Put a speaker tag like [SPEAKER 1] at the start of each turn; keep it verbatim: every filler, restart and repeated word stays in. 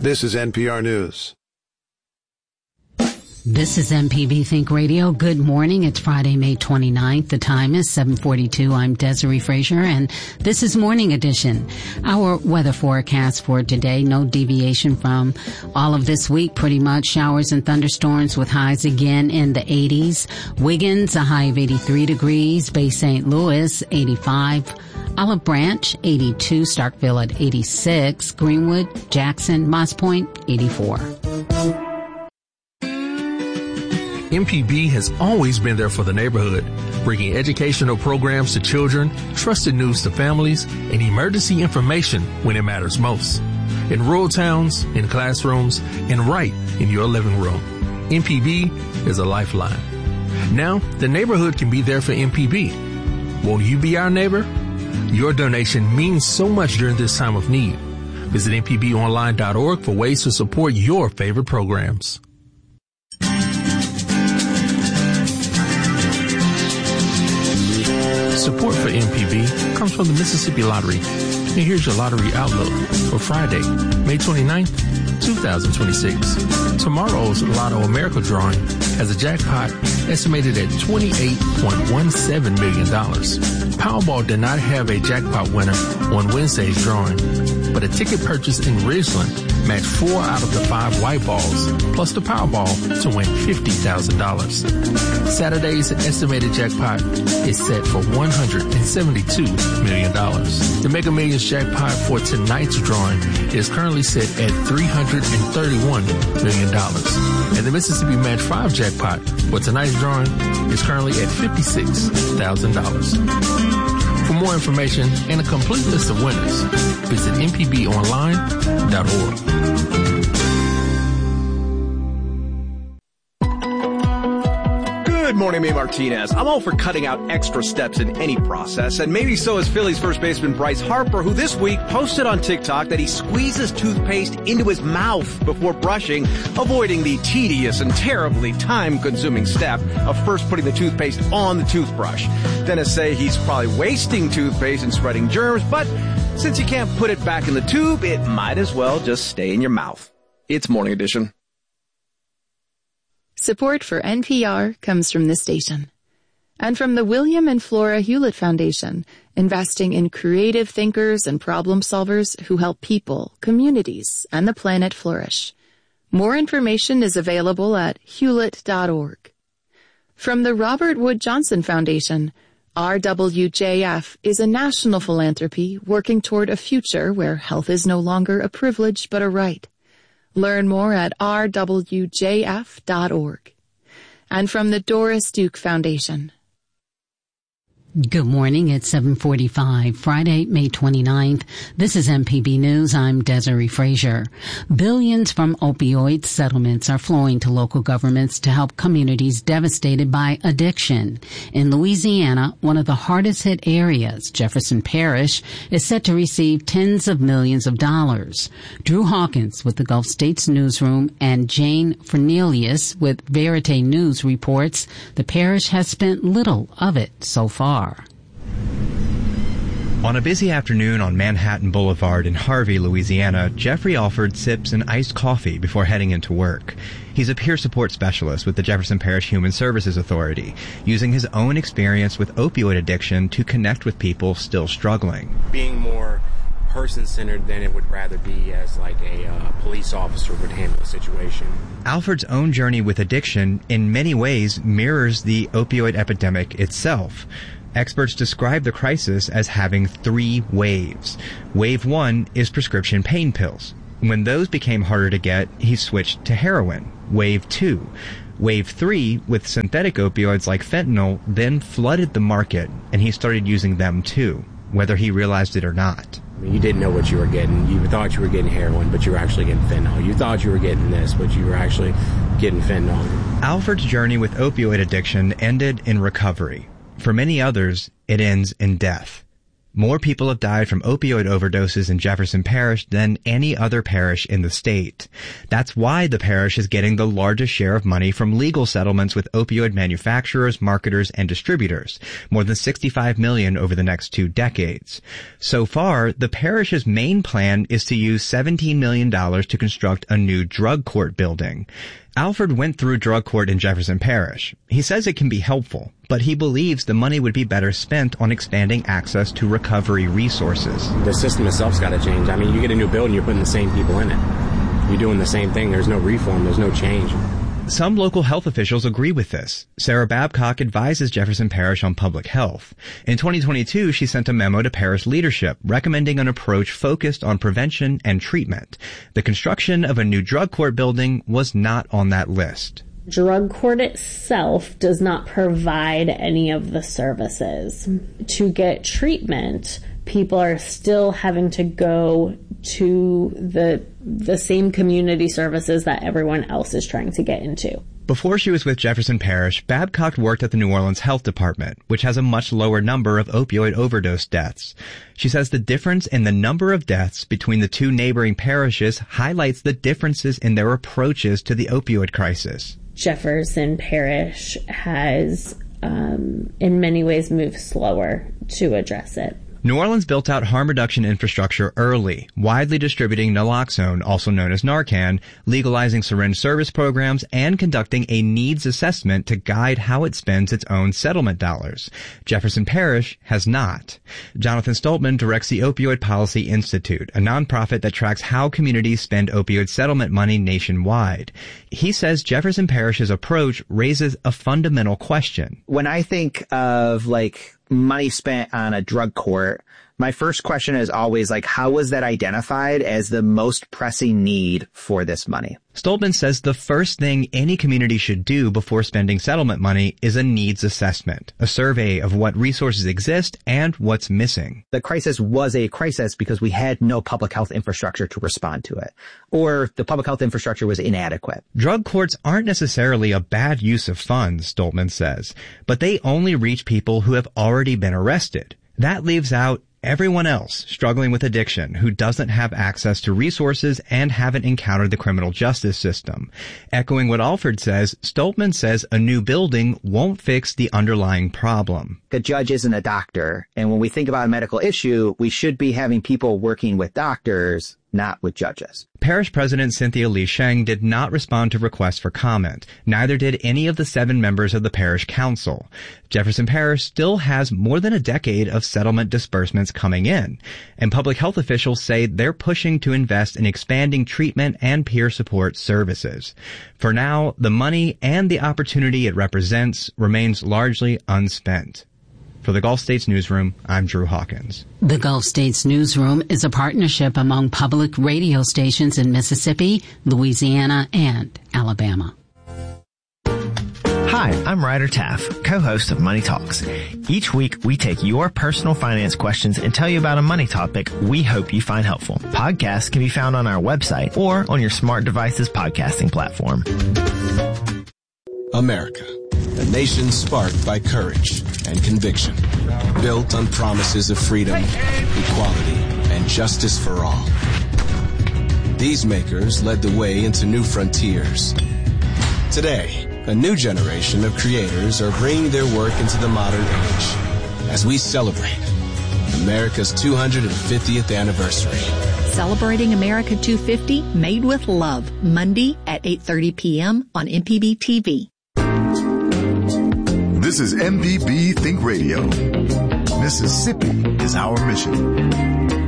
[SPEAKER 1] This is N P R News.
[SPEAKER 2] This is M P B Think Radio. Good morning. It's Friday, May twenty-ninth. The time is seven forty-two. I'm Desiree Frazier, and this is Morning Edition. Our weather forecast for today, no deviation from all of this week, pretty much. Showers and thunderstorms with highs again in the eighties. Wiggins, a high of eighty-three degrees. Bay Saint Louis, eighty-five. Olive Branch, eighty-two. Starkville at eighty-six. Greenwood, Jackson, Moss Point, eighty-four.
[SPEAKER 3] M P B has always been there for the neighborhood, bringing educational programs to children, trusted news to families, and emergency information when it matters most. In rural towns, in classrooms, and right in your living room. M P B is a lifeline. Now, the neighborhood can be there for M P B. Won't you be our neighbor? Your donation means so much during this time of need. Visit M P B online dot org for ways to support your favorite programs. Support for M P B comes from the Mississippi Lottery. And here's your lottery outlook for Friday, May twenty-ninth, twenty twenty-six. Tomorrow's Lotto America drawing has a jackpot estimated at twenty-eight point one seven million dollars. Powerball did not have a jackpot winner on Wednesday's drawing, but a ticket purchase in Ridgeland matched four out of the five white balls, plus the Powerball to win fifty thousand dollars. Saturday's estimated jackpot is set for one hundred seventy-two million dollars. The Mega Millions jackpot for tonight's drawing is currently set at three hundred thirty-one million dollars. And the Mississippi Match five jackpot for tonight's drawing is currently at fifty-six thousand dollars. For more information and a complete list of winners, visit M P B online dot org.
[SPEAKER 4] Good morning, May Martinez. I'm all for cutting out extra steps in any process, and maybe so is Phillies first baseman Bryce Harper, who this week posted on TikTok that he squeezes toothpaste into his mouth before brushing, avoiding the tedious and terribly time-consuming step of first putting the toothpaste on the toothbrush. Dentists say he's probably wasting toothpaste and spreading germs, but since you can't put it back in the tube, it might as well just stay in your mouth. It's Morning Edition.
[SPEAKER 5] Support for N P R comes from this station and from the William and Flora Hewlett Foundation, investing in creative thinkers and problem solvers who help people, communities, and the planet flourish. More information is available at hewlett dot org. From the Robert Wood Johnson Foundation, R W J F is a national philanthropy working toward a future where health is no longer a privilege but a right. Learn more at r w j f dot org. And from the Doris Duke Foundation.
[SPEAKER 2] Good morning. It's seven forty-five, Friday, May twenty-ninth. This is M P B News. I'm Desiree Frazier. Billions from opioid settlements are flowing to local governments to help communities devastated by addiction. In Louisiana, one of the hardest hit areas, Jefferson Parish, is set to receive tens of millions of dollars. Drew Hawkins with the Gulf States Newsroom and Jane Fernelius with Verite News reports the parish has spent little of it so far.
[SPEAKER 6] On a busy afternoon on Manhattan Boulevard in Harvey, Louisiana, Jeffrey Alford sips an iced coffee before heading into work. He's a peer support specialist with the Jefferson Parish Human Services Authority, using his own experience with opioid addiction to connect with people still struggling.
[SPEAKER 7] Being more person-centered than it would rather be as like a uh, police officer would handle a situation.
[SPEAKER 6] Alford's own journey with addiction in many ways mirrors the opioid epidemic itself. Experts describe the crisis as having three waves. Wave one is prescription pain pills. When those became harder to get, he switched to heroin. Wave two. Wave three, with synthetic opioids like fentanyl, then flooded the market, and he started using them too, whether he realized it or not.
[SPEAKER 7] I mean, you didn't know what you were getting. You thought you were getting heroin, but you were actually getting fentanyl. You thought you were getting this, but you were actually getting fentanyl.
[SPEAKER 6] Alford's journey with opioid addiction ended in recovery. For many others, it ends in death. More people have died from opioid overdoses in Jefferson Parish than any other parish in the state. That's why the parish is getting the largest share of money from legal settlements with opioid manufacturers, marketers, and distributors, more than sixty-five million dollars over the next two decades. So far, the parish's main plan is to use seventeen million dollars to construct a new drug court building. Alfred went through drug court in Jefferson Parish. He says it can be helpful, but he believes the money would be better spent on expanding access to recovery resources.
[SPEAKER 7] The system itself's got to change. I mean, you get a new building, you're putting the same people in it. You're doing the same thing. There's no reform. There's no change.
[SPEAKER 6] Some local health officials agree with this. Sarah Babcock advises Jefferson Parish on public health. In twenty twenty-two, she sent a memo to parish leadership recommending an approach focused on prevention and treatment. The construction of a new drug court building was not on that list.
[SPEAKER 1] Drug court itself does not provide any of the services. To get treatment, people are still having to go to the the same community services that everyone else is trying to get into.
[SPEAKER 6] Before she was with Jefferson Parish, Babcock worked at the New Orleans Health Department, which has a much lower number of opioid overdose deaths. She says the difference in the number of deaths between the two neighboring parishes highlights the differences in their approaches to the opioid crisis.
[SPEAKER 1] Jefferson Parish has, um, in many ways, moved slower to address it.
[SPEAKER 6] New Orleans built out harm reduction infrastructure early, widely distributing naloxone, also known as Narcan, legalizing syringe service programs, and conducting a needs assessment to guide how it spends its own settlement dollars. Jefferson Parish has not. Jonathan Stoltman directs the Opioid Policy Institute, a nonprofit that tracks how communities spend opioid settlement money nationwide. He says Jefferson Parish's approach raises a fundamental question.
[SPEAKER 8] When I think of, like, money spent on a drug court, my first question is always like, how was that identified as the most pressing need for this money?
[SPEAKER 6] Stoltman says the first thing any community should do before spending settlement money is a needs assessment, a survey of what resources exist and what's missing.
[SPEAKER 8] The crisis was a crisis because we had no public health infrastructure to respond to it, or the public health infrastructure was inadequate.
[SPEAKER 6] Drug courts aren't necessarily a bad use of funds, Stoltman says, but they only reach people who have already been arrested. That leaves out everyone else struggling with addiction who doesn't have access to resources and haven't encountered the criminal justice system. Echoing what Alfred says, Stoltman says a new building won't fix the underlying problem.
[SPEAKER 8] The judge isn't a doctor, and when we think about a medical issue, we should be having people working with doctors, not with judges.
[SPEAKER 6] Parish President Cynthia Lee Sheng did not respond to requests for comment. Neither did any of the seven members of the parish council. Jefferson Parish still has more than a decade of settlement disbursements coming in, and public health officials say they're pushing to invest in expanding treatment and peer support services. For now, the money and the opportunity it represents remains largely unspent. For the Gulf States Newsroom, I'm Drew Hawkins.
[SPEAKER 2] The Gulf States Newsroom is a partnership among public radio stations in Mississippi, Louisiana, and Alabama.
[SPEAKER 9] Hi, I'm Ryder Taff, co-host of Money Talks. Each week, we take your personal finance questions and tell you about a money topic we hope you find helpful. Podcasts can be found on our website or on your smart device's podcasting platform.
[SPEAKER 10] America, a nation sparked by courage and conviction, built on promises of freedom, equality, and justice for all. These makers led the way into new frontiers. Today, a new generation of creators are bringing their work into the modern age as we celebrate America's two hundred fiftieth anniversary.
[SPEAKER 11] Celebrating America two fifty, Made with Love, Monday at eight thirty p.m. on M P B T V.
[SPEAKER 12] This is M P B Think Radio. Mississippi is our mission.